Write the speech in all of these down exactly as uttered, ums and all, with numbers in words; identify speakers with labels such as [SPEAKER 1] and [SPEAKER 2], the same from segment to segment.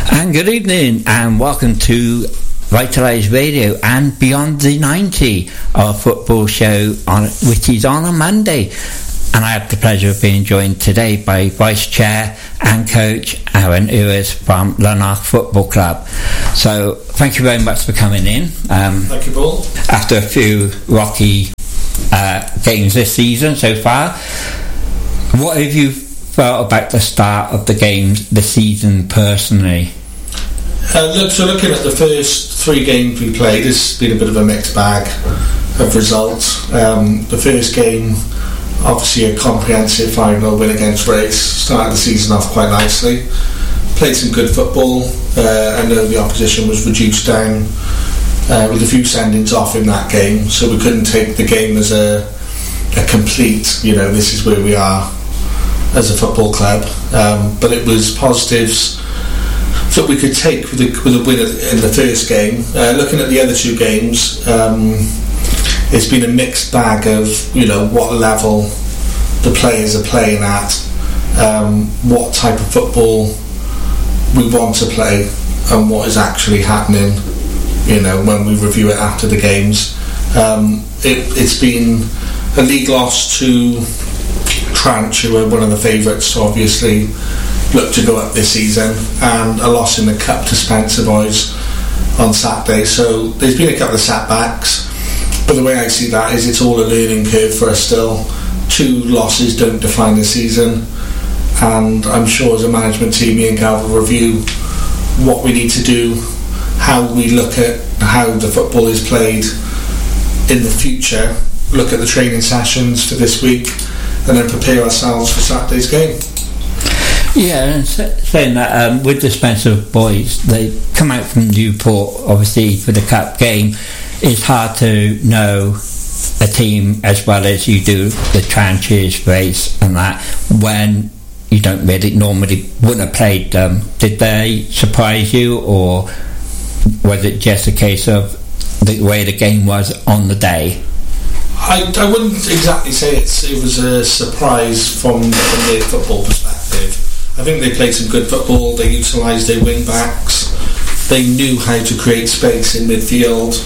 [SPEAKER 1] And good evening and welcome to Vitalise Radio and Beyond the ninety, our football show on which is on a Monday. And I have the pleasure of being joined today by Vice Chair and Coach Aaron Ewers from Lanark Football Club. So thank you very much for coming in.
[SPEAKER 2] Um, thank you, Paul.
[SPEAKER 1] After a few rocky uh, games this season so far, what have you felt about the start of the games this season personally?
[SPEAKER 2] Uh, look, so looking at the first three games we played, it's been a bit of a mixed bag of results. Um, the first game, obviously a comprehensive final win against Race, started the season off quite nicely. Played some good football. Uh, I know the opposition was reduced down uh, with a few sendings off in that game, so we couldn't take the game as a, a complete, you know, this is where we are as a football club. Um, but it was positives that we could take with a, with a win in the first game. Uh, looking at the other two games, um, it's been a mixed bag of, you know, what level the players are playing at, um, what type of football we want to play, and what is actually happening, you know, when we review it after the games. Um, it, it's been a league loss to Tranch, who are one of the favourites to obviously look to go up this season, and a loss in the cup to Spencer Boys on Saturday. So there's been a couple of setbacks, but the way I see that is it's all a learning curve for us still. Two losses don't define the season, and I'm sure as a management team, me and Gav will review what we need to do, how we look at how the football is played in the future, look at the training sessions for this week, and then prepare ourselves for Saturday's game.
[SPEAKER 1] Yeah, and saying that um, with the Spencer Boys, they come out from Newport, obviously, for the cup game. It's hard to know a team as well as you do the Tranches race and that when you don't really normally wouldn't have played them. Did they surprise you, or was it just a case of the way the game was on the day?
[SPEAKER 2] I, I wouldn't exactly say it's, it was a surprise from, from their football perspective. I think they played some good football. They utilised their wing backs. They knew how to create space in midfield.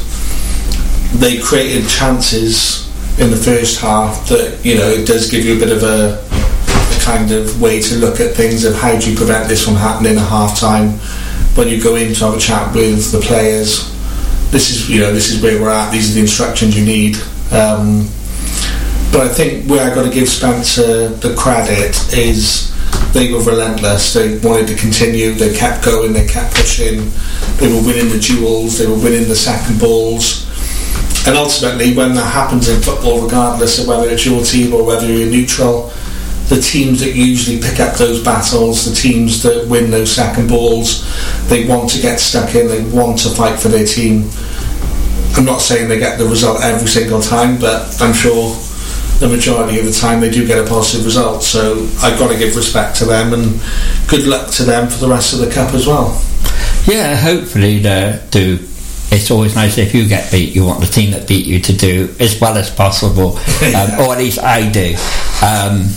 [SPEAKER 2] They created chances in the first half that, you know, it does give you a bit of a, a kind of way to look at things of how do you prevent this from happening at half time when you go in to have a chat with the players. This is, you know, this is where we're at. These are the instructions you need. Um, but I think where I got to give Spencer the credit is they were relentless. They wanted to continue. They kept going. They kept pushing. They were winning the duels. They were winning the second balls. And ultimately, when that happens in football, regardless of whether it's your team or whether you're neutral, the teams that usually pick up those battles, the teams that win those second balls, they want to get stuck in. They want to fight for their team. I'm not saying they get the result every single time, but I'm sure the majority of the time they do get a positive result. So I've got to give respect to them, and good luck to them for the rest of the cup as well.
[SPEAKER 1] Yeah, hopefully they do. It's always nice if you get beat, you want the team that beat you to do as well as possible, um, or at least I do. Um,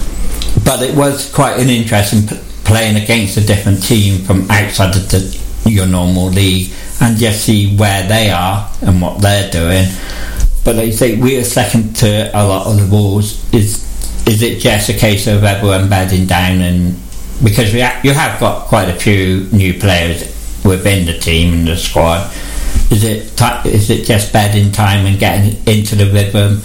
[SPEAKER 1] but it was quite an interesting p- playing against a different team from outside of the, your normal league, and just see where they are and what they're doing. But like you say, we are second to a lot of the balls. Is is it just a case of everyone bedding down? And because we ha- you have got quite a few new players within the team and the squad, is it t- is it just bedding time and getting into the rhythm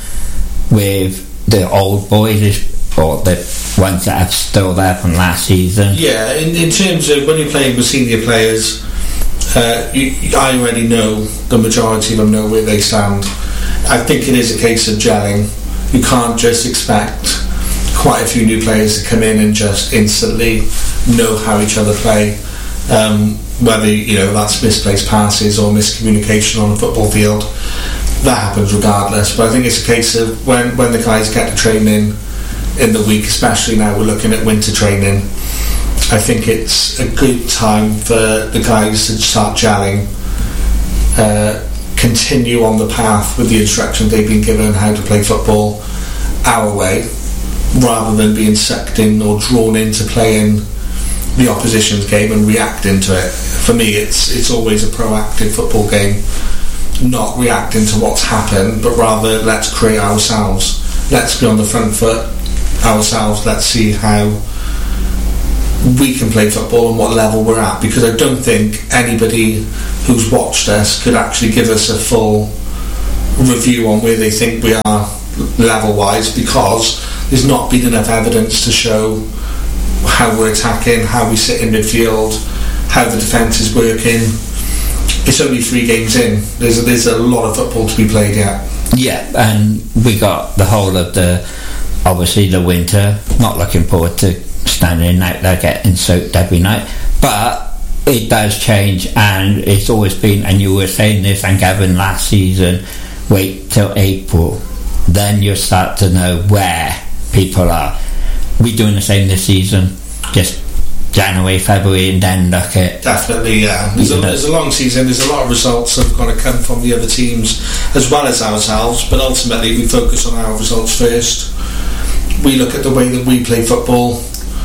[SPEAKER 1] with the old boys, or the ones that are still there from last season?
[SPEAKER 2] Yeah, in, in terms of when you're playing with senior players, uh, you, I already know the majority of them know where they stand. I think it is a case of gelling. You can't just expect quite a few new players to come in and just instantly know how each other play. Um, whether, you know, that's misplaced passes or miscommunication on the football field, that happens regardless. But I think it's a case of when, when the guys get to training in the week, especially now we're looking at winter training, I think it's a good time for the guys to start gelling, uh, continue on the path with the instructions they've been given how to play football our way, rather than being sucked in or drawn into playing the opposition's game and reacting to it. For me, it's it's always a proactive football game, not reacting to what's happened, but rather let's create ourselves. Let's be on the front foot ourselves. Let's see how we can play football and what level we're at, because I don't think anybody who's watched us could actually give us a full review on where they think we are level-wise, because there's not been enough evidence to show how we're attacking, how we sit in midfield, how the defence is working. It's only three games in. There's a, there's a lot of football to be played yet.
[SPEAKER 1] Yeah, and we got the whole of the, obviously the winter. Not looking forward to standing out there getting soaked every night, but it does change, and it's always been, and you were saying this, and Gavin, last season, wait till April, then you'll start to know where people are. We're doing the same this season, just January, February, and then look at...
[SPEAKER 2] Definitely, yeah. There's a, there's a long season, there's a lot of results that have got to come from the other teams as well as ourselves, but ultimately we focus on our results first. We look at the way that we play football,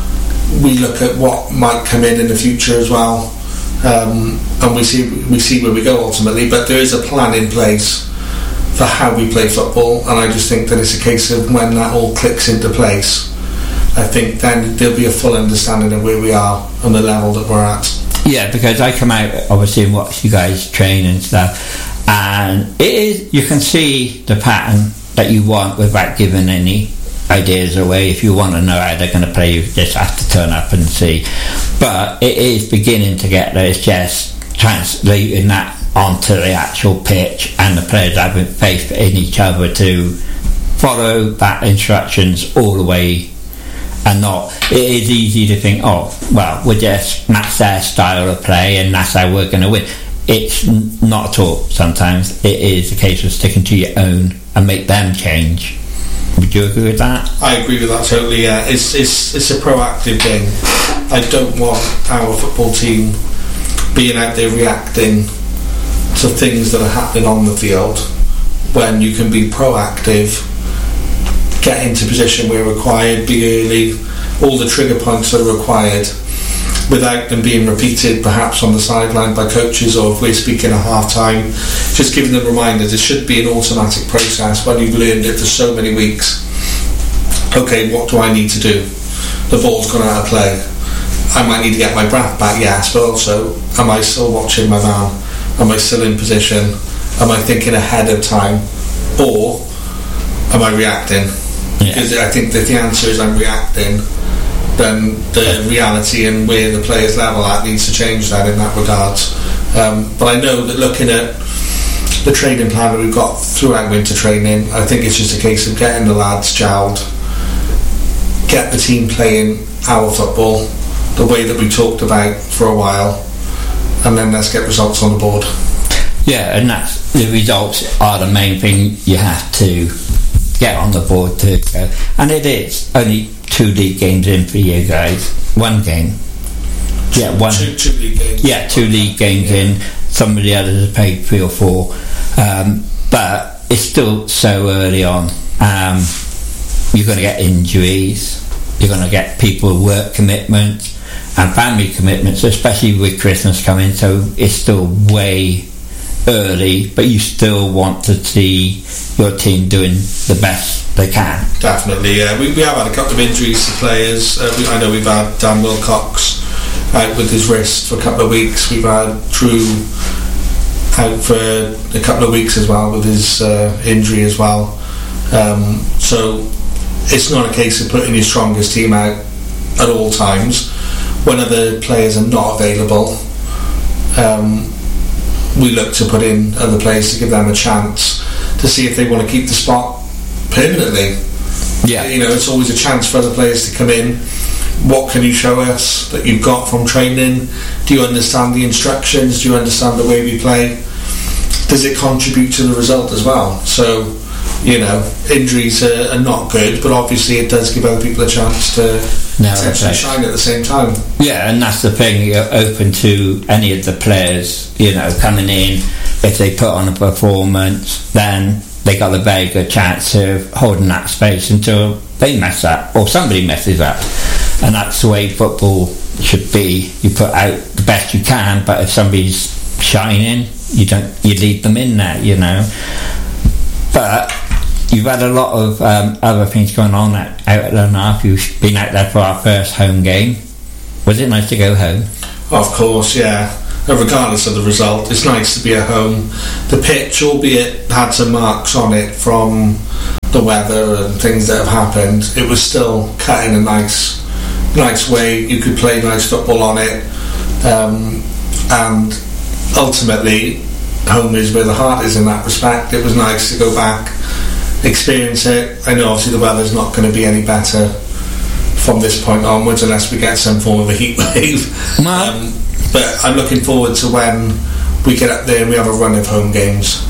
[SPEAKER 2] we look at what might come in in the future as well, um, and we see we see where we go ultimately, but there is a plan in place for how we play football, and I just think that it's a case of when that all clicks into place, I think then there'll be a full understanding of where we are and the level that we're at.
[SPEAKER 1] Yeah, because I come out obviously and watch you guys train and stuff, and it is, you can see the pattern that you want without giving any ideas away. If you want to know how they're going to play, you just have to turn up and see. But it is beginning to get there. It's just translating that onto the actual pitch, and the players having faith in each other to follow that instructions all the way, and not, it is easy to think, oh well, we're just, that's their style of play and that's how we're going to win. It's n- not at all. Sometimes it is a case of sticking to your own and make them change. Would you agree with that?
[SPEAKER 2] I agree with that totally, yeah. It's, it's, it's a proactive game. I don't want our football team being out there reacting to things that are happening on the field, when you can be proactive, get into position where required, be early, all the trigger points that are required, without them being repeated perhaps on the sideline by coaches, or if we're speaking at half time, just giving them reminders. It should be an automatic process when you've learned it for so many weeks. Okay, what do I need to do? The ball's gone out of play. I might need to get my breath back, yes, but also, am I still watching my man? Am I still in position? Am I thinking ahead of time? Or am I reacting? Yeah. Because I think that the answer is I'm reacting, then the reality and where the players level at needs to change that in that regard. Um, but I know that looking at the training plan that we've got throughout winter training, I think it's just a case of getting the lads gelled, get the team playing our football the way that we talked about for a while, and then let's get results on the board.
[SPEAKER 1] Yeah, and that's, the results are the main thing you have to get on the board to go. And it is only two league games in for you guys. One game. Yeah, one.
[SPEAKER 2] Two, two league games.
[SPEAKER 1] Yeah, two league games yeah. in. Some of the others have played three or four. Um, but it's still so early on. Um, you're going to get injuries. You're going to get people with work commitments and family commitments, especially with Christmas coming, so it's still way early, but you still want to see your team doing the best they can.
[SPEAKER 2] Definitely, yeah. We, we have had a couple of injuries to players. Uh, we, I know we've had Dan Wilcox out with his wrist for a couple of weeks. We've had Drew out for a couple of weeks as well with his uh, injury as well. Um, so it's not a case of putting your strongest team out at all times. When other players are not available, um, we look to put in other players to give them a chance to see if they want to keep the spot permanently.
[SPEAKER 1] Yeah,
[SPEAKER 2] you know, it's always a chance for other players to come in. What can you show us that you've got from training? Do you understand the instructions? Do you understand the way we play? Does it contribute to the result as well? So, you know, injuries are, are not good, but obviously it does give other people a chance to no, potentially shine at the same time.
[SPEAKER 1] Yeah, and that's the thing, you're open to any of the players, you know, coming in. If they put on a performance, then they got a very good chance of holding that space until they mess up or somebody messes up. And that's the way football should be you put out the best you can, but if somebody's shining, you don't you leave them in there, you know. But you've had a lot of um, other things going on out, out at Lanark. You've been out there for our first home game. Was it nice to go home?
[SPEAKER 2] Of course, yeah. And regardless of the result, it's nice to be at home. The pitch, albeit had some marks on it from the weather and things that have happened, it was still cut in a nice nice way. You could play nice football on it, um, and ultimately home is where the heart is in that respect. It was nice to go back, experience it. I know obviously the weather's not going to be any better from this point onwards unless we get some form of a heat wave. um, but I'm looking forward to when we get up there and we have a run of home games.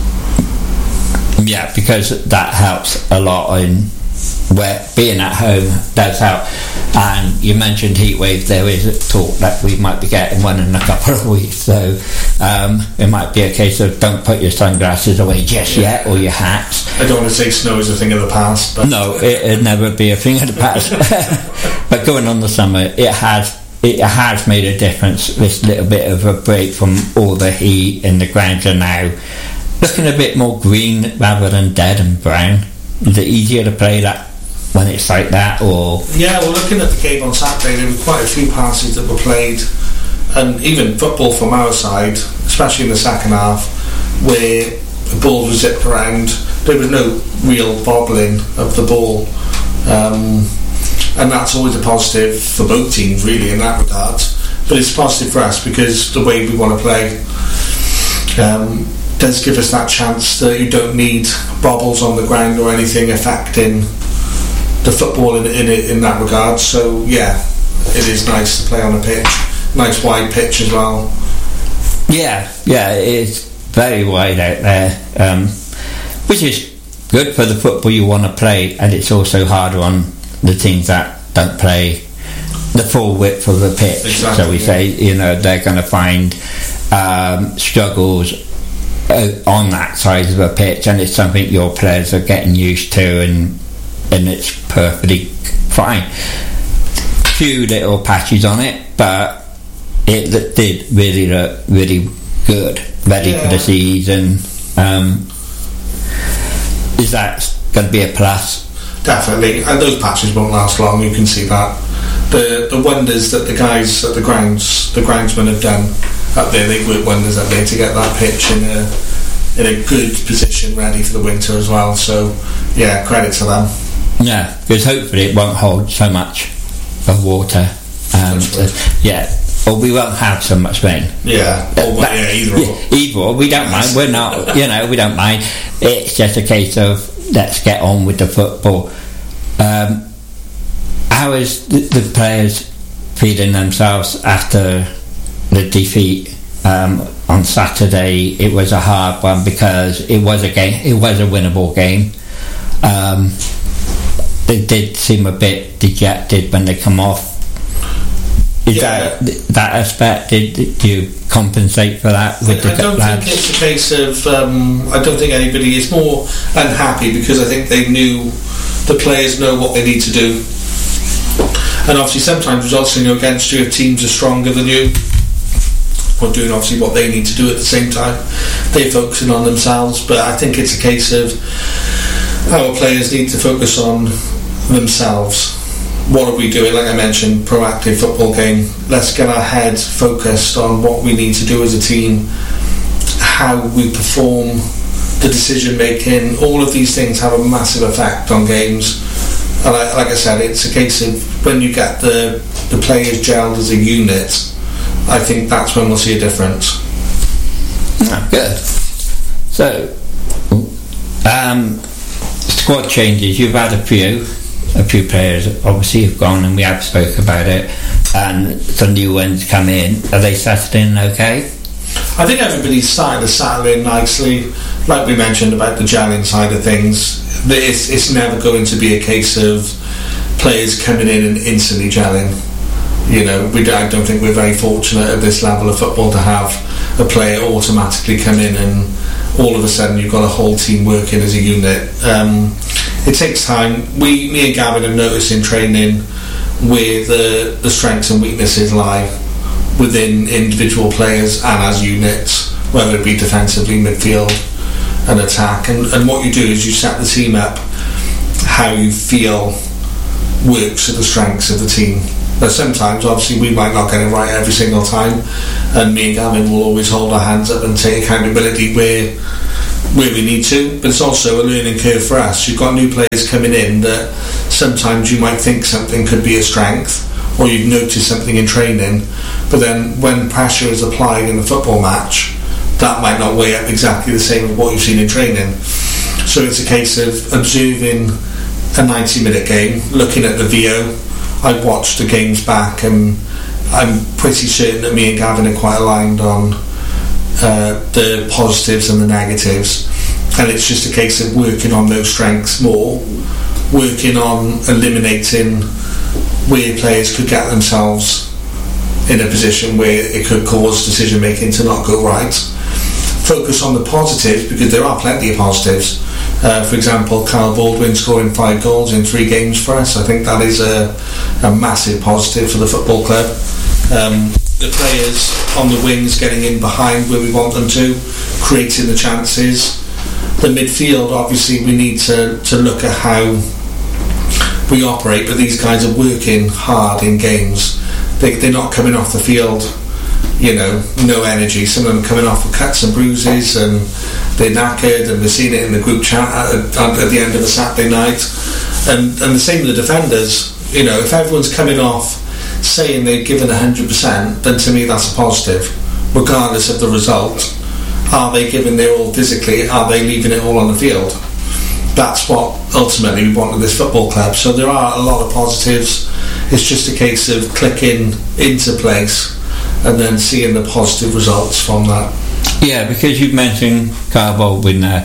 [SPEAKER 1] Yeah, because that helps a lot in where being at home does help. And you mentioned heat wave. There is a talk that we might be getting one in a couple of weeks, so um, it might be a case of don't put your sunglasses away just yeah. yet, or your hats.
[SPEAKER 2] I don't want to say snow is a thing of the past, but
[SPEAKER 1] no, it, it'd never be a thing of the past. But going on the summer, it has it has made a difference. This little bit of a break from all the heat, and the grounds are now looking a bit more green rather than dead and brown. Is it easier to play that when it's like that, or?
[SPEAKER 2] Yeah, well, looking at the game on Saturday, there were quite a few passes that were played, and even football from our side, especially in the second half, where the ball was zipped around. There was no real bobbling of the ball, um, and that's always a positive for both teams, really, in that regard. But it's positive for us because the way we want to play um, does give us that chance that you don't need bobbles on the ground or anything affecting the football in, in in that regard. So yeah, it is nice to play on a pitch, nice wide pitch as well.
[SPEAKER 1] Yeah, yeah, it's very wide out there, um, which is good for the football you want to play, and it's also harder on the teams that don't play the full width of the pitch.
[SPEAKER 2] Exactly,
[SPEAKER 1] so we
[SPEAKER 2] yeah.
[SPEAKER 1] say, you know, they're going to find um, struggles on that size of a pitch, and it's something your players are getting used to, and and it's perfectly fine. Few little patches on it, but it, it did really look really good, ready yeah. for the season. Um, is that going to be a plus?
[SPEAKER 2] Definitely, and those patches won't last long. You can see that. The the wonders that the guys at the grounds, the groundsmen have done up there, they work wonders up there to get that pitch in a in a good position, ready for the winter as well. So, yeah, credit to them.
[SPEAKER 1] Yeah, because hopefully it won't hold so much of water. Um, so, yeah, or we won't have so much rain.
[SPEAKER 2] Yeah, or that, yeah, either or.
[SPEAKER 1] Yeah, either or. We don't mind. We're not, you know, we don't mind. It's just a case of let's get on with the football. Um, how is the, the players feeling themselves after the defeat um, on Saturday? It was a hard one because it was a game. It was a winnable game. Um, they did seem a bit dejected when they come off. Is yeah. that that aspect? Did, did you compensate for that with
[SPEAKER 2] I,
[SPEAKER 1] the
[SPEAKER 2] I don't
[SPEAKER 1] lads?
[SPEAKER 2] think it's a case of. Um, I don't think anybody is more unhappy because I think they knew the players know what they need to do. And obviously sometimes results can go against you if teams are stronger than you or doing obviously what they need to do at the same time. They're focusing on themselves, but I think it's a case of our players need to focus on themselves. What are we doing? Like I mentioned, proactive football game. Let's get our head focused on what we need to do as a team, how we perform, the decision making. All of these things have a massive effect on games. And I, like I said, it's a case of when you get the the players gelled as a unit, I think that's when we'll see a difference.
[SPEAKER 1] Oh, good. So, um, squad changes. You've had a few, a few players obviously have gone, and we have spoke about it. And some new ones come in. Are they settled in okay?
[SPEAKER 2] I think everybody's starting to settle in nicely. Like we mentioned about the gelling side of things, it's, it's never going to be a case of players coming in and instantly gelling. You know, we, I don't think we're very fortunate at this level of football to have a player automatically come in and all of a sudden you've got a whole team working as a unit. Um, it takes time. We, me and Gavin have noticed in training where the, the strengths and weaknesses lie within individual players and as units, whether it be defensively, midfield and attack. And, and what you do is you set the team up how you feel works with the strengths of the team. But sometimes, obviously, we might not get it right every single time, and me and Gavin will always hold our hands up and take accountability where where we need to. But it's also a learning curve for us. You've got new players coming in that sometimes you might think something could be a strength, or you've noticed something in training, but then when pressure is applied in a football match, that might not weigh up exactly the same as what you've seen in training. So it's a case of observing a ninety minute game, looking at the V O. I've watched the games back, and I'm pretty certain that me and Gavin are quite aligned on uh, the positives and the negatives, and it's just a case of working on those strengths more, working on eliminating where players could get themselves in a position where it could cause decision making to not go right. Focus on the positives, because there are plenty of positives. Uh, for example, Kyle Baldwin scoring five goals in three games for us. I think that is a, a massive positive for the football club. Um, the players on the wings getting in behind where we want them to, creating the chances. The midfield, obviously, we need to, to look at how we operate, but these guys are working hard in games. They, they're not coming off the field, you know, no energy. Some of them coming off with cuts and bruises, and they're knackered, and we're seeing it in the group chat at, at the end of a Saturday night. And, and the same with the defenders. You know, if everyone's coming off saying they've given one hundred percent, then to me that's a positive, regardless of the result. Are they giving their all physically? Are they leaving it all on the field? That's what ultimately we want with this football club. So there are a lot of positives. It's just a case of clicking into place and then seeing the positive results from that.
[SPEAKER 1] Yeah, because you've mentioned Kyle Baldwin there.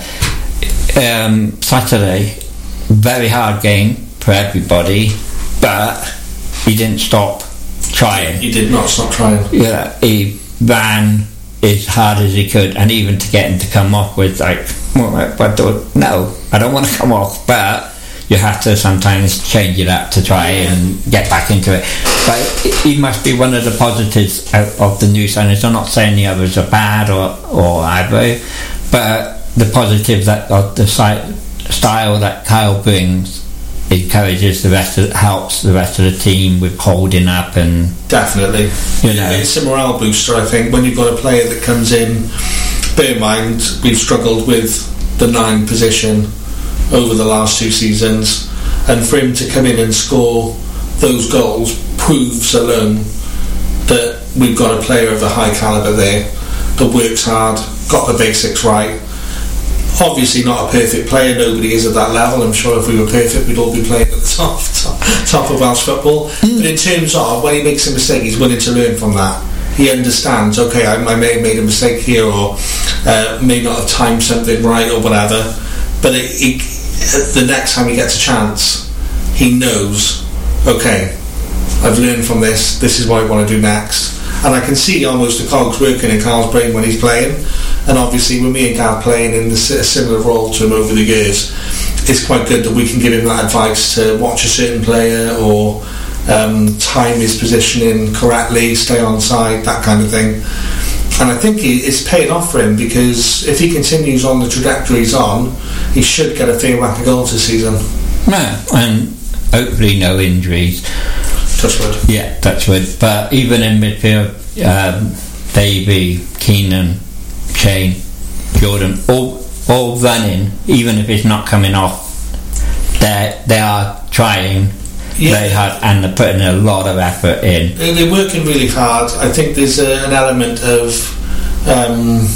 [SPEAKER 1] Um, Saturday, very hard game for everybody, but he didn't stop trying.
[SPEAKER 2] He did not stop trying.
[SPEAKER 1] Yeah, he ran as hard as he could, and even to get him to come off was like, well, but no, I don't want to come off, but you have to sometimes change it up to try and get back into it. But he must be one of the positives of the new signings. I'm not saying the others are bad or, or either, but the positive that of the style that Kyle brings encourages the rest of, helps the rest of the team with holding up, and
[SPEAKER 2] definitely,
[SPEAKER 1] you know,
[SPEAKER 2] it's a morale booster. I think when you've got a player that comes in, bear in mind we've struggled with the nine position over the last two seasons, and for him to come in and score those goals proves alone that we've got a player of a high calibre there that works hard, got the basics right. Obviously not a perfect player, nobody is at that level. I'm sure if we were perfect we'd all be playing at the top top, top of Welsh football. Mm. But in terms of when he makes a mistake, he's willing to learn from that. He understands, okay, I, I may have made a mistake here, or uh, may not have timed something right or whatever, but it, it, the next time he gets a chance, he knows, okay, I've learned from this, this is what I want to do next. And I can see almost the cogs working in Carl's brain when he's playing. And obviously with me and Carl playing in a similar role to him over the years, it's quite good that we can give him that advice to watch a certain player, or um, time his positioning correctly, stay on side, that kind of thing. And I think he, it's paying off for him, because if he continues on the trajectory he's on, he should get a fair whack of goals this season.
[SPEAKER 1] Yeah, and hopefully no injuries.
[SPEAKER 2] Touchwood.
[SPEAKER 1] Yeah, touchwood. But even in midfield, um, Davey, Keenan, Shane, Jordan, all all running, even if it's not coming off, they they are trying yeah. very hard, and they're putting a lot of effort in.
[SPEAKER 2] They're working really hard. I think there's a, an element of um,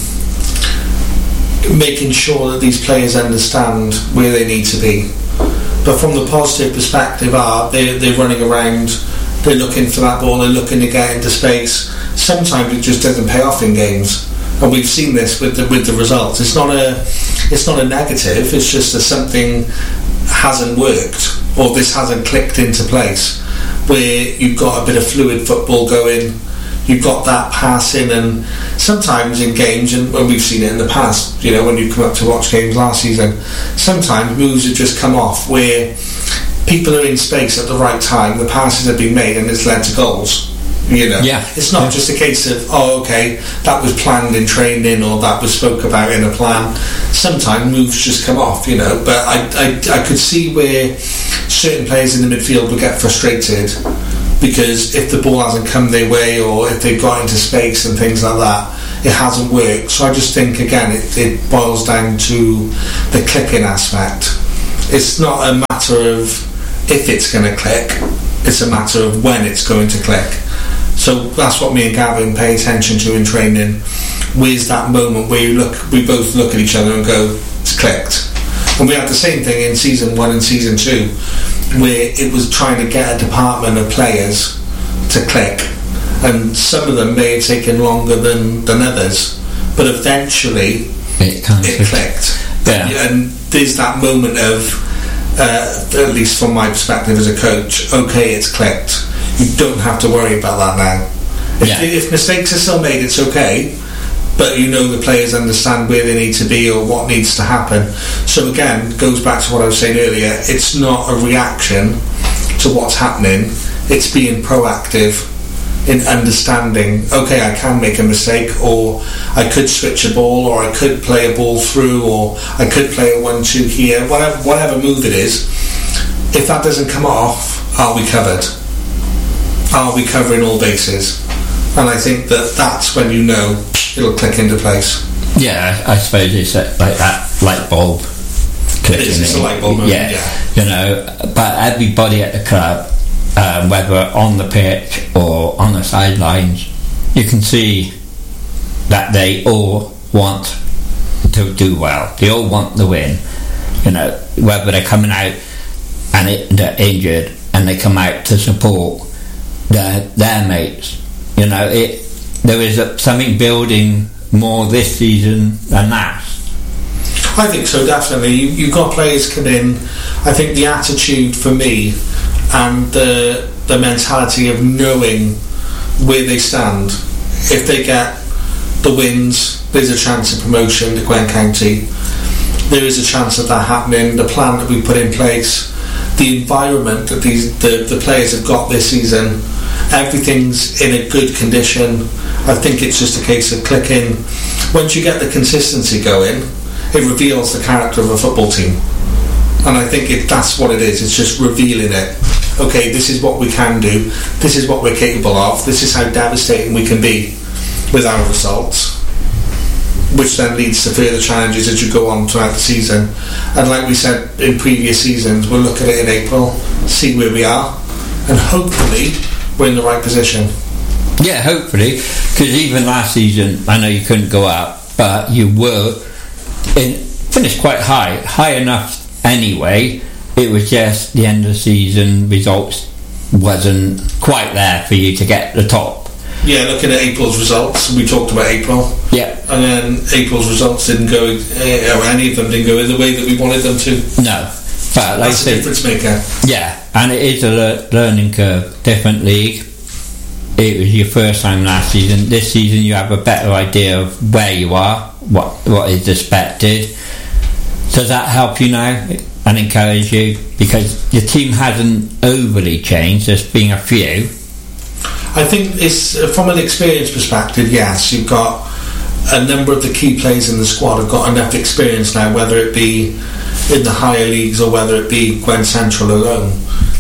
[SPEAKER 2] making sure that these players understand where they need to be. But from the positive perspective, are they they're running around, they're looking for that ball, they're looking to get into space. Sometimes it just doesn't pay off in games, and we've seen this with the, with the results. It's not a it's not a negative. It's just that something hasn't worked, or this hasn't clicked into place, where you've got a bit of fluid football going. You've got that passing, and sometimes in games, and when we've seen it in the past, you know, when you've come up to watch games last season, sometimes moves have just come off where people are in space at the right time, the passes have been made and it's led to goals. You know,
[SPEAKER 1] yeah.
[SPEAKER 2] It's not
[SPEAKER 1] yeah.
[SPEAKER 2] just a case of, oh, okay, that was planned in training or that was spoke about in a plan. Sometimes moves just come off, you know. But I, I, I could see where certain players in the midfield would get frustrated because if the ball hasn't come their way or if they've got into space and things like that, it hasn't worked. So I just think, again, it, it boils down to the clicking aspect. It's not a matter of if it's going to click, it's a matter of when it's going to click. So that's what me and Gavin pay attention to in training. Where's that moment where you look, we both look at each other and go, it's clicked. And we had the same thing in season one and season two, where it was trying to get a department of players to click, and some of them may have taken longer than, than others, but eventually
[SPEAKER 1] it,
[SPEAKER 2] it clicked.
[SPEAKER 1] Yeah.
[SPEAKER 2] And there's that moment of, uh, at least from my perspective as a coach, okay, it's clicked. You don't have to worry about that now. If,
[SPEAKER 1] yeah.
[SPEAKER 2] if mistakes are still made, it's okay, but you know the players understand where they need to be or what needs to happen. So again, goes back to what I was saying earlier, it's not a reaction to what's happening, it's being proactive in understanding, okay, I can make a mistake, or I could switch a ball, or I could play a ball through, or I could play a one two here, whatever, whatever move it is. If that doesn't come off, are we covered? Are we covering all bases? And I think that that's when you know it'll click into place.
[SPEAKER 1] Yeah, I suppose it's like that light bulb clicking.
[SPEAKER 2] It is, it's a light bulb moment,
[SPEAKER 1] yeah,
[SPEAKER 2] yeah.
[SPEAKER 1] You know, but everybody at the club, um, whether on the pitch or on the sidelines, you can see that they all want to do well. They all want the win. You know, whether they're coming out and it, they're injured and they come out to support their their mates. You know, it there is a, something building more this season than last.
[SPEAKER 2] I think so, definitely. You, you've got players come in. I think the attitude for me and the the mentality of knowing where they stand. If they get the wins, there's a chance of promotion to Gwent County. There is a chance of that happening. The plan that we put in place, the environment that these the, the players have got this season, everything's in a good condition. I think it's just a case of clicking. Once you get the consistency going, it reveals the character of a football team. And I think it, that's what it is. It's just revealing it. Okay, this is what we can do. This is what we're capable of. This is how devastating we can be with our results, which then leads to further challenges as you go on throughout the season. And like we said in previous seasons, we'll look at it in April, see where we are, and hopefully we're in the right position.
[SPEAKER 1] Yeah, hopefully, because even last season, I know you couldn't go up, but you were in, finished quite high, high enough anyway. It was just the end of the season results wasn't quite there for you to get the top.
[SPEAKER 2] Yeah, looking at April's results, we talked about April.
[SPEAKER 1] Yeah.
[SPEAKER 2] And then April's results didn't go, uh, or any of them didn't go in the way that we wanted them to.
[SPEAKER 1] No. But like
[SPEAKER 2] that's a difference maker.
[SPEAKER 1] Yeah, and it is a le- learning curve. Different league. It was your first time last season. This season you have a better idea of where you are, what what is expected. Does that help you now and encourage you? Because your team hasn't overly changed. There's been a few.
[SPEAKER 2] I think it's from an experience perspective, yes, you've got a number of the key players in the squad have got enough experience now, whether it be in the higher leagues or whether it be Gwent Central alone.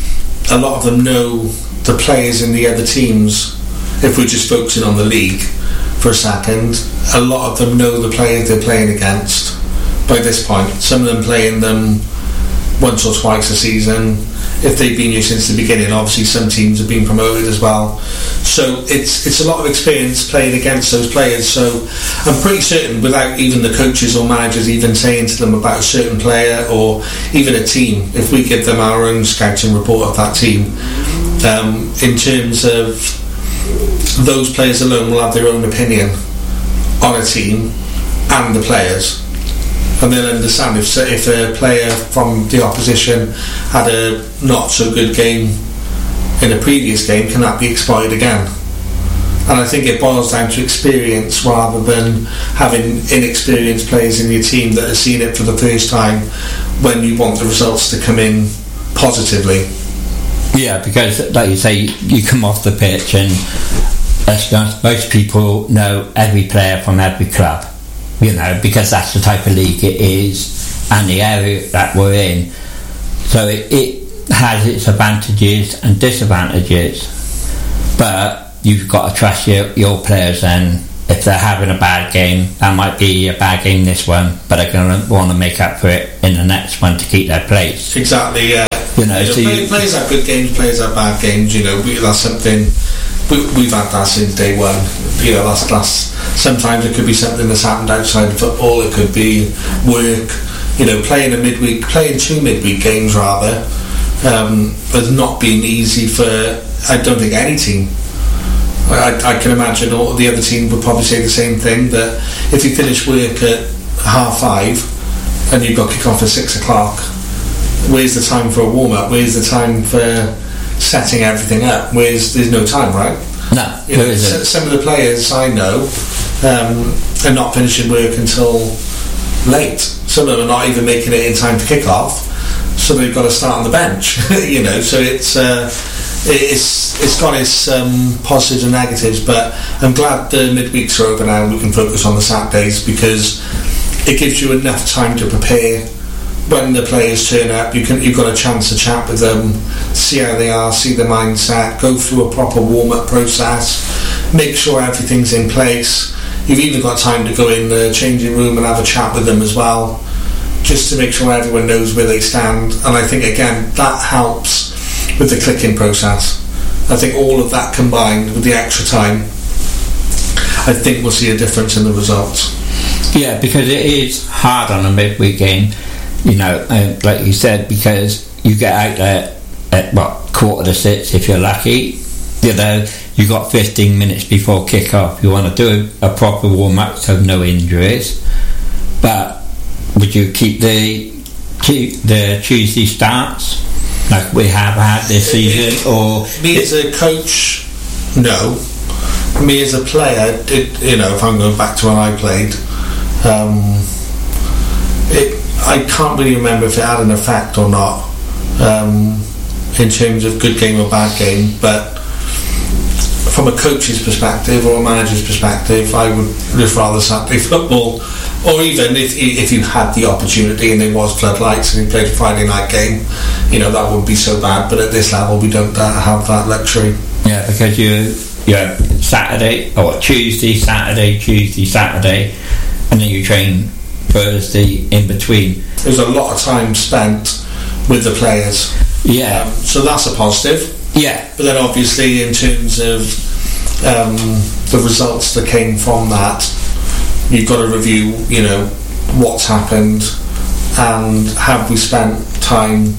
[SPEAKER 2] A lot of them know the players in the other teams. If we're just focusing on the league for a second, a lot of them know the players they're playing against by this point. Some of them playing them once or twice a season. If they've been here since the beginning, obviously some teams have been promoted as well. So it's it's a lot of experience playing against those players. So I'm pretty certain, without even the coaches or managers even saying to them about a certain player or even a team, if we give them our own scouting report of that team, um, in terms of those players alone will have their own opinion on a team and the players. And they'll understand if if a player from the opposition had a not so good game in a previous game, can that be exploited again? And I think it boils down to experience rather than having inexperienced players in your team that have seen it for the first time when you want the results to come in positively.
[SPEAKER 1] Yeah, because like you say, you come off the pitch and let's be honest, most people know every player from every club, you know, because that's the type of league it is and the area that we're in. So it, it has its advantages and disadvantages, but you've got to trust your, your players. And if they're having a bad game, that might be a bad game this one, but they're going to want to make up for it in the next one to keep their place.
[SPEAKER 2] Exactly, yeah.
[SPEAKER 1] You know,
[SPEAKER 2] you know
[SPEAKER 1] so
[SPEAKER 2] play,
[SPEAKER 1] you,
[SPEAKER 2] players have good games, players have bad games. You know, we, that's something we, we've had that since day one. You know, that's that's sometimes it could be something that's happened outside of football. It could be work. You know, playing a midweek, playing two midweek games rather, um, has not been easy for I don't think any team. I, I can imagine all the other team would probably say the same thing, that if you finish work at half five and you've got kick off at six o'clock, where's the time for a warm-up? Where's the time for setting everything up? Where's there's no time, right?
[SPEAKER 1] No,
[SPEAKER 2] you know, s- some of the players I know um, are not finishing work until late. Some of them are not even making it in time for kick-off, so they've got to start on the bench. You know, so it's uh, it's it's got its um, positives and negatives. But I'm glad the midweeks are over now and we can focus on the Saturdays, because it gives you enough time to prepare. When the players turn up, you can, you've got a chance to chat with them, see how they are, see their mindset, go through a proper warm-up process, make sure everything's in place. You've even got time to go in the changing room and have a chat with them as well, just to make sure everyone knows where they stand. And I think, again, that helps with the clicking process. I think all of that combined with the extra time, I think we'll see a difference in the results.
[SPEAKER 1] Yeah, because it is hard on a midweek game. You know, uh, like you said, because you get out there at what, quarter to six if you're lucky. You know, you got fifteen minutes before kick off. You want to do a proper warm up so no injuries. But would you keep the the Tuesday starts like we have had this season? Or
[SPEAKER 2] me as a coach, no. Me as a player, it, you know, if I'm going back to when I played, um, it. I can't really remember if it had an effect or not, um, in terms of good game or bad game, but from a coach's perspective or a manager's perspective, I would just rather Saturday football, or even if if you had the opportunity and there was floodlights and you played a Friday night game, you know, that wouldn't be so bad. But at this level, we don't uh, have that luxury.
[SPEAKER 1] Yeah, because you you have Saturday or Tuesday, Saturday, Tuesday, Saturday, and then you train Thursday in between.
[SPEAKER 2] There's a lot of time spent with the players.
[SPEAKER 1] Yeah.
[SPEAKER 2] Um, so that's a positive.
[SPEAKER 1] Yeah.
[SPEAKER 2] But then obviously in terms of um, the results that came from that, you've got to review, you know, what's happened and have we spent time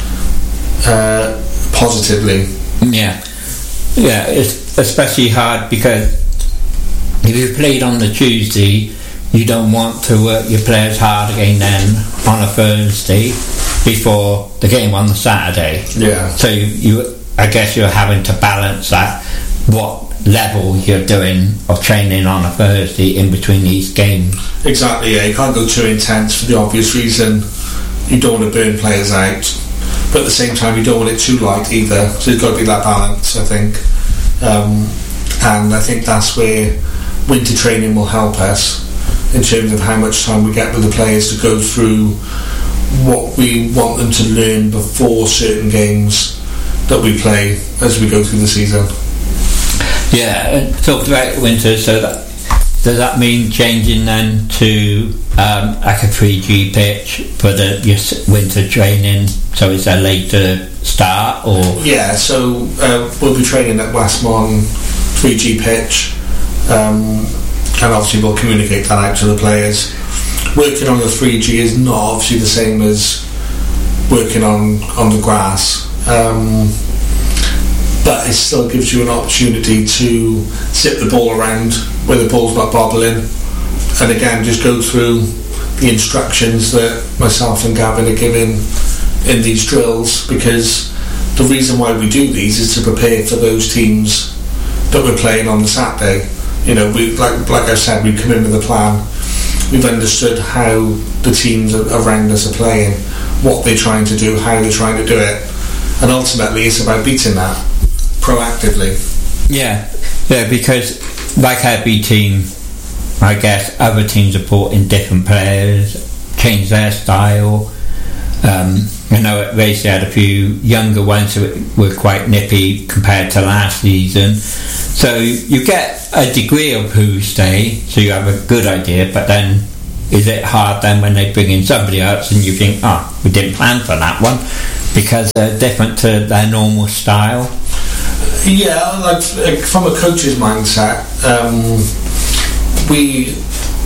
[SPEAKER 2] uh, positively.
[SPEAKER 1] Yeah. Yeah, it's especially hard because if you played on the Tuesday, you don't want to work your players hard again then on a Thursday before the game on the Saturday.
[SPEAKER 2] Yeah.
[SPEAKER 1] So you, you I guess you're having to balance that, what level you're doing of training on a Thursday in between these games.
[SPEAKER 2] Exactly, yeah. You can't go too intense for the obvious reason. You don't want to burn players out, but at the same time you don't want it too light either. So there's got to be that balance, I think. Um, and I think that's where winter training will help us, in terms of how much time we get with the players to go through what we want them to learn before certain games that we play as we go through the season.
[SPEAKER 1] Yeah, and talked about winter, so that does that mean changing then to um, like a three G pitch for the your winter training, so it's a later start? Or
[SPEAKER 2] yeah, so uh, we'll be training at Westmont three G pitch. Um, and obviously we'll communicate that out to the players. Working on the three G is not obviously the same as working on, on the grass, um, but it still gives you an opportunity to zip the ball around where the ball's not bobbling, and again just go through the instructions that myself and Gavin are giving in these drills, because the reason why we do these is to prepare for those teams that we're playing on the Saturday. You know, we like like I said, we come in with a plan. We've understood how the teams around us are playing, what they're trying to do, how they're trying to do it, and ultimately it's about beating that proactively.
[SPEAKER 1] Yeah, yeah, because like every team, I guess other teams are brought in different players, change their style. Um, I know at Racing had a few younger ones who were quite nippy compared to last season. So you get a degree of who stay, so you have a good idea, but then is it hard then when they bring in somebody else and you think, oh, we didn't plan for that one because they're different to their normal style?
[SPEAKER 2] Yeah, like from a coach's mindset, um, we,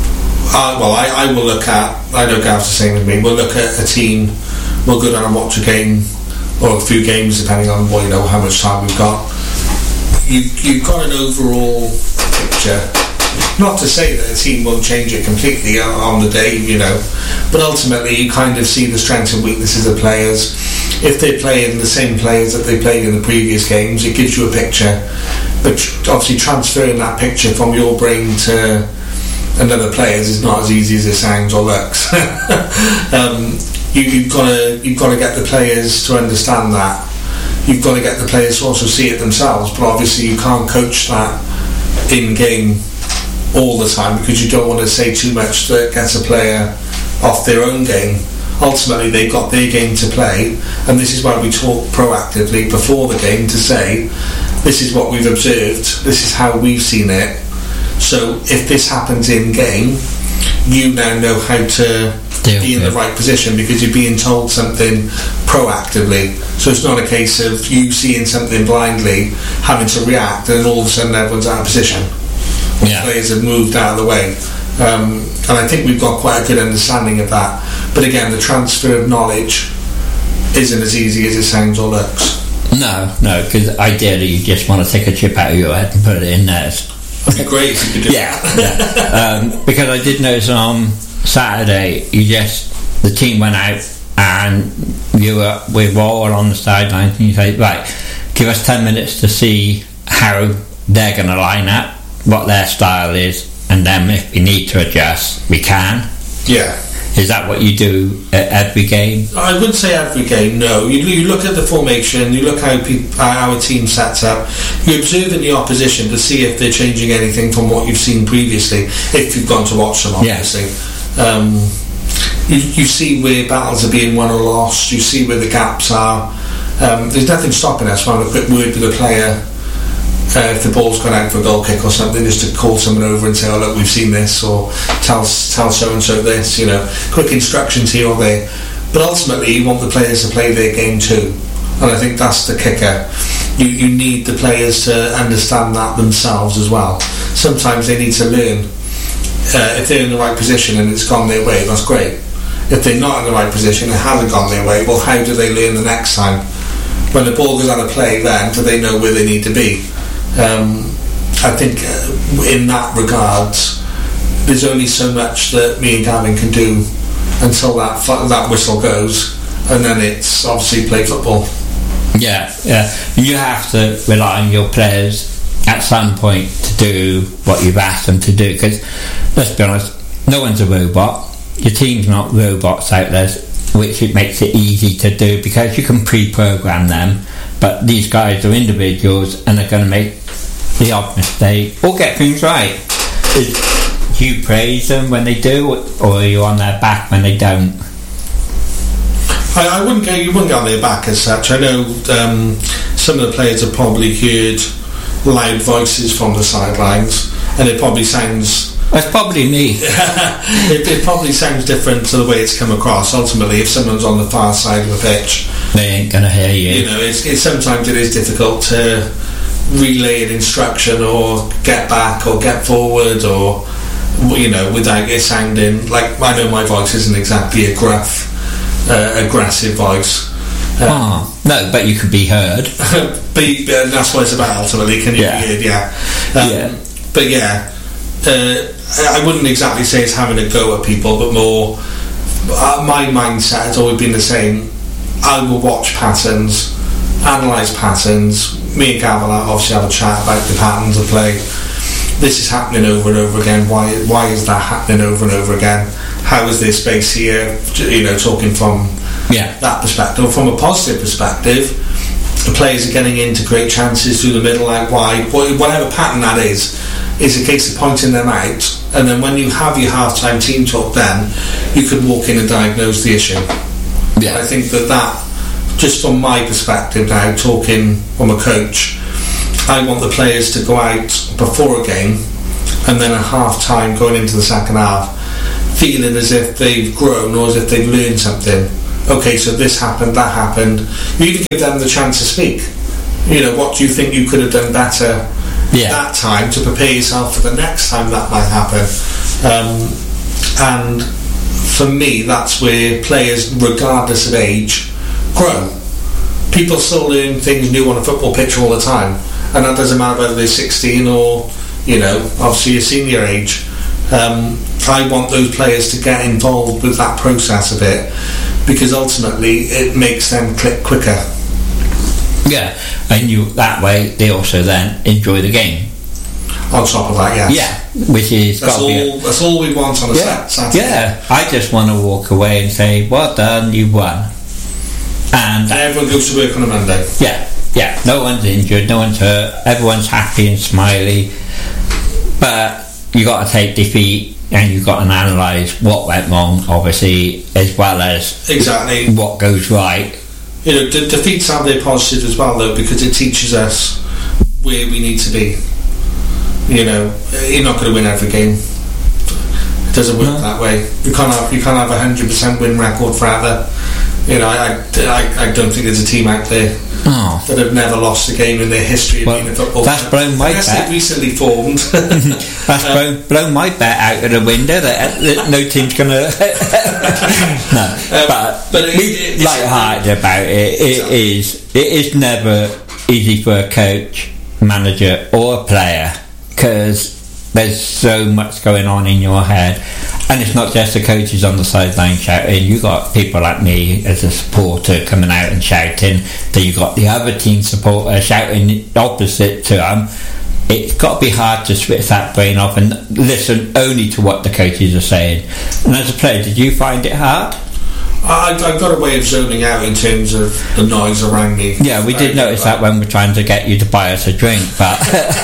[SPEAKER 2] uh, well, I, I will look at, I know Gav's the same as me, we'll look at a team, we'll go down and watch a game, or a few games depending on what, you know, how much time we've got. You, you've got an overall picture. Not to say that a team won't change it completely on the day, you know, but ultimately you kind of see the strengths and weaknesses of players. If they're playing the same players that they played in the previous games, it gives you a picture. But obviously transferring that picture from your brain to another player's is not as easy as it sounds or looks. um, you, you've got to you've got to get the players to understand that. You've got to get the players to also see it themselves. But obviously you can't coach that in game all the time because you don't want to say too much that gets a player off their own game. Ultimately they've got their game to play, and this is why we talk proactively before the game to say this is what we've observed, this is how we've seen it, so if this happens in game you now know how to Deal be in the right position because you're being told something proactively. So it's not a case of you seeing something blindly, having to react, and all of a sudden everyone's out of position. Yeah. Players have moved out of the way. Um, and I think we've got quite a good understanding of that. But again, the transfer of knowledge isn't as easy as it sounds or looks.
[SPEAKER 1] No, no, because ideally you just want to take a chip out of your head and put it in there.
[SPEAKER 2] That'd be great if you could do
[SPEAKER 1] yeah,
[SPEAKER 2] that.
[SPEAKER 1] yeah. Um, because I did notice on Saturday, you just the team went out and you were we were all on the sidelines, and you say, right, give us ten minutes to see how they're going to line up, what their style is, and then if we need to adjust, we can.
[SPEAKER 2] Yeah.
[SPEAKER 1] Is that what you do at every game?
[SPEAKER 2] I wouldn't say every game, no. You, you look at the formation, you look how, peop- how our team sets up, you observe in the opposition to see if they're changing anything from what you've seen previously, if you've gone to watch them, obviously. Yeah. Um, you, you see where battles are being won or lost, you see where the gaps are. Um, there's nothing stopping us from having a quick word with a player. Uh, if the ball's gone out for a goal kick or something, just to call someone over and say, oh look, we've seen this, or tell tell so and so this, you know, quick instructions here or there. But ultimately you want the players to play their game too, and I think that's the kicker. You you need the players to understand that themselves as well. Sometimes they need to learn. Uh, if they're in the right position and it's gone their way, that's great. If they're not in the right position and it hasn't gone their way, well, how do they learn the next time? When the ball goes out of play, then do they know where they need to be? Um, I think uh, in that regard there's only so much that me and Gavin can do until that that whistle goes, and then it's obviously play football.
[SPEAKER 1] Yeah, yeah. You have to rely on your players at some point to do what you've asked them to do, because let's be honest, no one's a robot. Your team's not robots out there, which it makes it easy to do because you can pre-program them. But these guys are individuals and they're going to make the odd mistake or get things right. Is, do you praise them when they do, or are you on their back when they don't?
[SPEAKER 2] I, I wouldn't go. You wouldn't go on their back as such. I know um, some of the players have probably heard loud voices from the sidelines, and it probably sounds.
[SPEAKER 1] That's probably me.
[SPEAKER 2] it, it probably sounds different to the way it's come across. Ultimately, if someone's on the far side of the pitch,
[SPEAKER 1] they ain't gonna hear you.
[SPEAKER 2] You know, it's, it's sometimes it is difficult to relay an instruction or get back or get forward, or you know, without it sounding like, I know my voice isn't exactly a gruff, uh, aggressive voice.
[SPEAKER 1] Um, oh, no, but you could be heard.
[SPEAKER 2] be, uh, that's what it's about ultimately. Can you yeah. be heard? Yeah. Um, yeah. But yeah. Uh, I wouldn't exactly say it's having a go at people, but more uh, my mindset has always been the same. I will watch patterns, analyse patterns. Me and Gavin obviously have a chat about the patterns of play. This is happening over and over again. Why why is that happening over and over again? How is there space here? You know, talking from
[SPEAKER 1] yeah.
[SPEAKER 2] that perspective. From a positive perspective, the players are getting into great chances through the middle, out wide, whatever pattern that is, is a case of pointing them out, and then when you have your half-time team talk, then you could walk in and diagnose the issue.
[SPEAKER 1] Yeah.
[SPEAKER 2] I think that that, just from my perspective now, talking from a coach, I want the players to go out before a game and then at half-time going into the second half feeling as if they've grown or as if they've learned something. Okay, so this happened, that happened. You even give them the chance to speak. You know, what do you think you could have done better yeah. that time to prepare yourself for the next time that might happen? Um, and for me, that's where players, regardless of age, grow. People still learn things new on a football pitch all the time, and that doesn't matter whether they're sixteen or, you know, obviously a senior age. Um, I want those players to get involved with that process a bit, because ultimately it makes them click quicker.
[SPEAKER 1] Yeah, and you that way they also then enjoy the game.
[SPEAKER 2] On top of that, yes.
[SPEAKER 1] Yeah, which is
[SPEAKER 2] that's all.
[SPEAKER 1] A,
[SPEAKER 2] that's all we want on a
[SPEAKER 1] yeah,
[SPEAKER 2] Saturday.
[SPEAKER 1] Yeah, I just want to walk away and say, "Well done, you won." And,
[SPEAKER 2] and everyone goes to work on a Monday.
[SPEAKER 1] Yeah, yeah. No one's injured, no one's hurt. Everyone's happy and smiley. But you got to take defeat, and you've got to analyse what went wrong, obviously, as well as
[SPEAKER 2] exactly
[SPEAKER 1] what goes right.
[SPEAKER 2] You know, de- defeats have their positive as well, though, because it teaches us where we need to be. You know, you're not going to win every game. It doesn't work no. that way. You can't have you can't have a hundred percent win record forever. You know, I, I I don't think there's a team out there oh. that have never lost a game in their history of
[SPEAKER 1] well,
[SPEAKER 2] being a football.
[SPEAKER 1] That's
[SPEAKER 2] player.
[SPEAKER 1] blown my
[SPEAKER 2] I guess
[SPEAKER 1] bet.
[SPEAKER 2] they've recently formed.
[SPEAKER 1] That's um, blown, blown my bet out of the window that, that no team's gonna. no, um, but but it, it, light-hearted about it. It exactly. is it is never easy for a coach, manager, or a player, because there's so much going on in your head, and it's not just the coaches on the sideline shouting. You got people like me as a supporter coming out and shouting. Then you got the other team supporter shouting opposite to them. It's got to be hard to switch that brain off and listen only to what the coaches are saying. And as a player, did you find it hard?
[SPEAKER 2] I, I've got a way of zoning out in terms of the noise around me.
[SPEAKER 1] Yeah, we did notice that when we're trying to get you to buy us a drink, but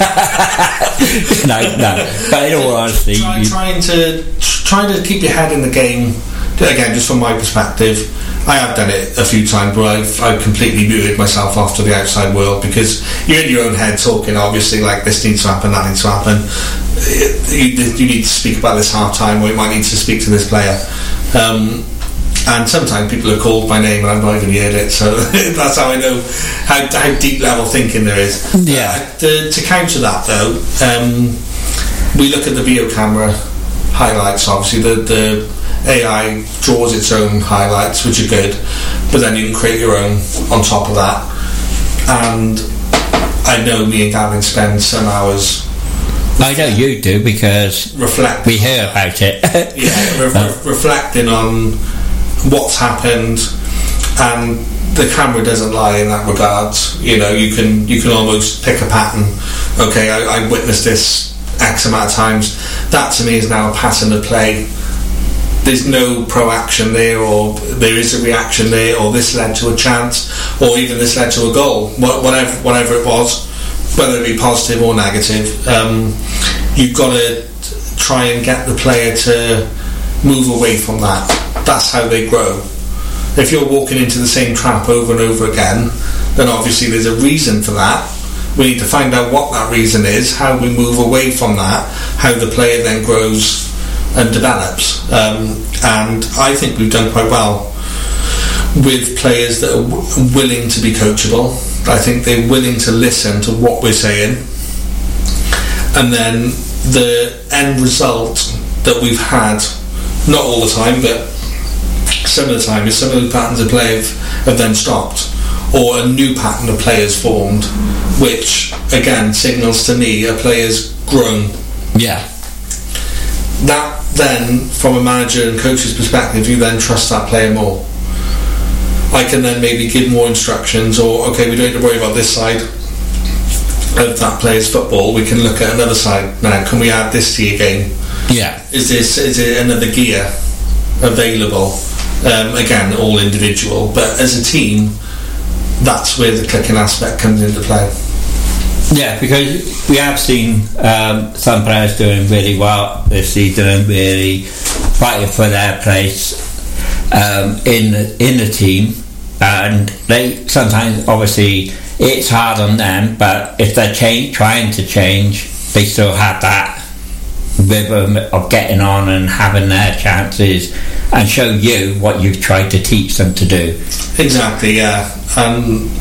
[SPEAKER 1] no, no. But in all honesty,
[SPEAKER 2] Try,
[SPEAKER 1] you...
[SPEAKER 2] trying to trying to keep your head in the game. Again, just from my perspective, I have done it a few times where I've, I've completely muted myself off to the outside world, because you're in your own head talking, obviously, like this needs to happen, that needs to happen. You, you need to speak about this half time, or you might need to speak to this player. Um, and sometimes people are called by name and I've not even heard it, so that's how I know how, how deep level thinking there is.
[SPEAKER 1] Yeah.
[SPEAKER 2] Uh, to, to counter that though, um, we look at the video camera highlights. Obviously the, the A I draws its own highlights, which are good, but then you can create your own on top of that. And I know me and Gavin spend some hours.
[SPEAKER 1] I know you do, because
[SPEAKER 2] reflect.
[SPEAKER 1] we hear about it.
[SPEAKER 2] yeah, re- re- reflecting on what's happened, and the camera doesn't lie in that regard. You know, you can you can almost pick a pattern. Okay, I, I witnessed this X amount of times. That to me is now a pattern of play. There's no pro-action there, or there is a reaction there, or this led to a chance, or even this led to a goal. Whatever, whatever it was, whether it be positive or negative, um, you've got to try and get the player to move away from that. That's how they grow. If you're walking into the same trap over and over again, then obviously there's a reason for that. We need to find out what that reason is, how we move away from that, how the player then grows and develops. Um, and I think we've done quite well with players that are w- willing to be coachable. I think they're willing to listen to what we're saying, and then the end result that we've had, not all the time, but some of the time, is some of the patterns of play have, have then stopped, or a new pattern of play has formed, which again signals to me a player's grown.
[SPEAKER 1] Yeah.
[SPEAKER 2] That then, from a manager and coach's perspective, you then trust that player more. I can then maybe give more instructions, or okay, we don't have to worry about this side of that player's football, we can look at another side now. Can we add this to your game?
[SPEAKER 1] Yeah.
[SPEAKER 2] Is this is it another gear available? Um, again, all individual, but as a team, that's where the clicking aspect comes into play.
[SPEAKER 1] Yeah, because we have seen um, some players doing really well this season and really fighting for their place um, in the, in the team, and they sometimes, obviously it's hard on them, but if they're change, trying to change, they still have that rhythm of getting on and having their chances and show you what you've tried to teach them to do.
[SPEAKER 2] Exactly, yeah. And